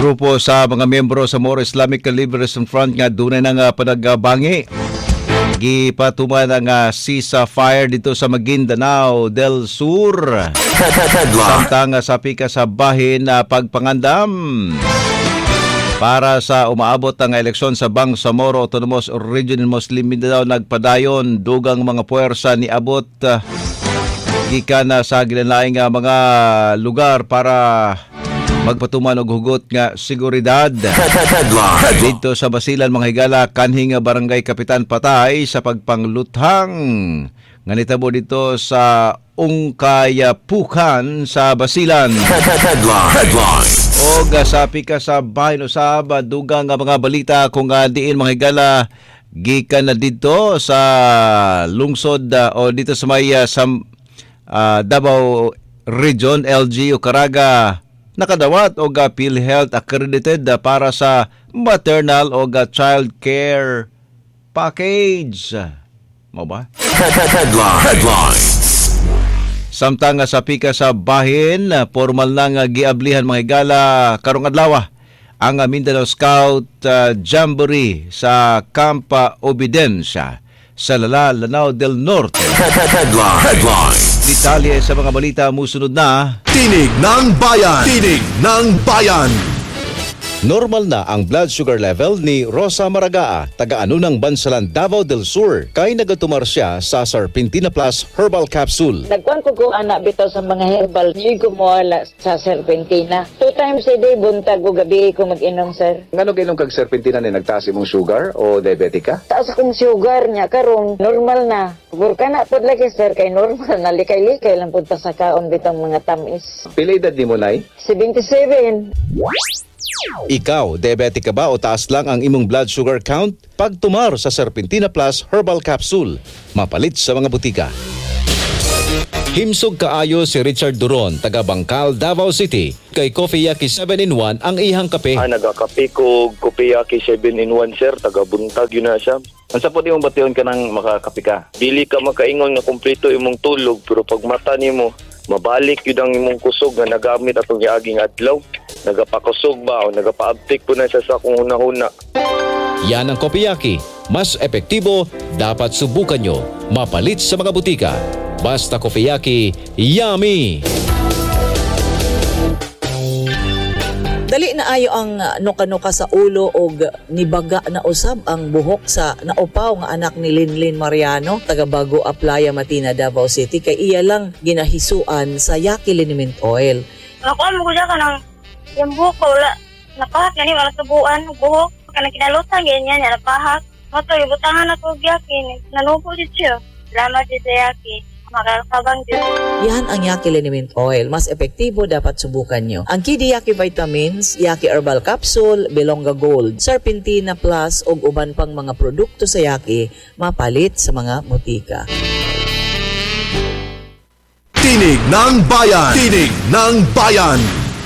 grupo sa mga miyembro sa Moro Islamic Liberation Front nga dunay na nga panagbangi. Gipatuman ang ceasefire dito sa Maguindanao del Sur. Samtang sa pika sa bahin na pagpangandam para sa umaabot ang eleksyon sa Bangsamoro Autonomous Region Muslim Mindanao, nagpadayon dugang mga puwersa ni abot gikan sa ginalaing mga lugar para magpatuman og hugot nga seguridad. Dito sa Basilan, mga higala, kanhing barangay kapitan patay sa pagpangluthang nga nitabo dito sa Ungkayapukan sa Basilan. O gasapi ka sa bahin usab dugang nga mga balita kung diin mga higala gikan na dito sa lungsod o dito sa may Davao Region, LGU Caraga nakadawat og PhilHealth accredited para sa maternal o child care package. Mo ba? Samtang sa pika sa bahin, formal na nga giablihan mga higala karong adlaw ang Mindanao Scout Jamboree sa Camp Obediencia sa Lanao del Norte. Detalye sa mga balita musunod na Tinig ng Bayan! Tinig ng Bayan! Normal na ang blood sugar level ni Rosa Maragaa, taga-ano ng Bansalan, Davao del Sur, kay nagatumar siya sa Serpentina Plus Herbal Capsule. Nagkuhan ko anak bitaw sa mga herbal, hindi ko mawala sa Serpentina. 2 times a day, buntag o gabi ko mag-inom, sir. Ngano kainom kag Serpentina ni nagtaas imong sugar o diabetic ka? Taas akong sugar niya, karong normal na. Pagod ka na po lagi, sir, kay normal na. Likay-likay lang punta sa kaon bitang mga tamis. Pila edad ni mo, nay? 77. Ikaw, diabetic ka ba o taas lang ang imong blood sugar count? Pagtumar sa Serpentina Plus Herbal Capsule, mapalit sa mga butika. Himsog kaayo si Richard Duron, taga Bangkal, Davao City. Kay Coffee Yaki 7-in-1 ang ihang kape. Nagakape ko Coffee Yaki 7-in-1, sir. Taga buntag yun na siya. Ang sapot imong bation ka ng makakape ka. Dili ka makaingon na kumpleto imong tulog, pero pag mata nimo mabalik yun ang imong kusog na nagamit atong giaging adlaw. Nagapakusog ba o nagapaabtik po na siya sa kung huna-huna. Yan ang Coffee Yaki. Mas epektibo, dapat subukan nyo. Mapalit sa mga butika. Basta Coffee Yaki, yummy! Dali na ayo ang nuka-nuka sa ulo og nibaga na usab ang buhok sa naupaw nga anak ni Linlin Mariano, taga Bago Aplaya, Matina, Davao City, kay iya lang ginahisuan sa Yaki Liniment Oil. Nakuha mo ko dyan ka ng yung buhok ko, wala napahak yan, wala subuan, buhok, kana kinalutan, ganyan, napahak. Mato, ibutangan na ko Yaki, nanupo dito siya. Salamat dito Yaki. Yan ang Yaki Liniment Oil. Mas epektibo, dapat subukan nyo. Ang Kidi Yaki Vitamins, Yaki Herbal Capsule, Belonga Gold, Serpentina Plus ug uban pang mga produkto sa Yaki, mapalit sa mga butika. Tinig ng Bayan! Tinig ng Bayan!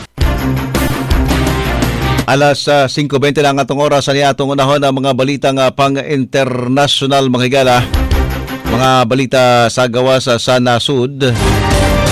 Alas 5:20 lang atong oras sa atong unahon ang mga balitang pang-international mga higala. Mga balita sa gawa sa Sana Sud.